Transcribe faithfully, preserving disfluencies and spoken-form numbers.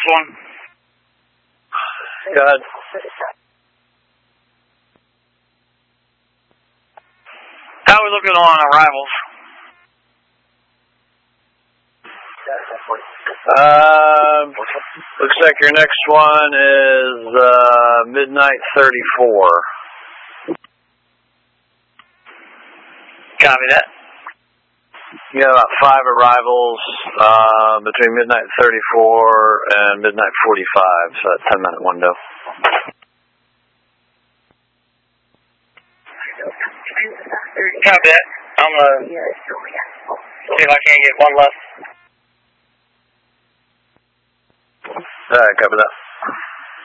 one. Go ahead. How are we looking on arrivals? Um, looks like your next one is uh, midnight thirty-four. Copy that. You got about five arrivals uh, between midnight thirty-four and midnight forty-five, so that's a ten minute window. Copy that. I'm going to see if I can't get one left. Alright, copy that.